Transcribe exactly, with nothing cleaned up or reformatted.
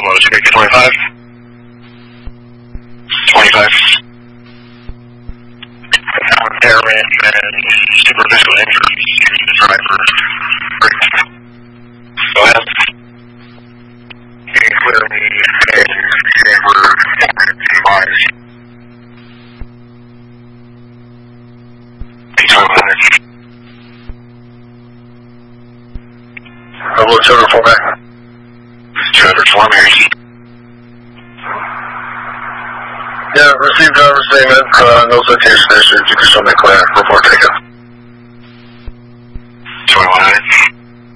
Domo, two eight twenty-five. twenty-five. Airman and superficial injuries to the driver. Go ahead. Can you clear me and chamber two miles? Hello, two hundred four back. two hundred four, Mary. Yeah, received driver statement, uh, no citation issued. You can show me clear. Report taken.